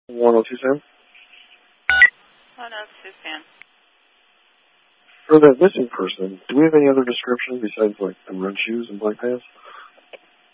102, Sam. Oh, no, it's Suzanne. For that missing person, do we have any other description besides, like, the red shoes and black pants?